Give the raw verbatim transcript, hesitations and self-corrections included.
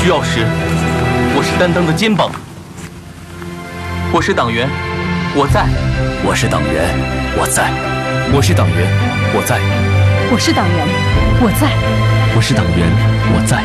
需要时，我是担当的肩膀。我是党员，我在。 我是党员，我在。我是党员，我在。 我是党员，我在。 我是党员，我在。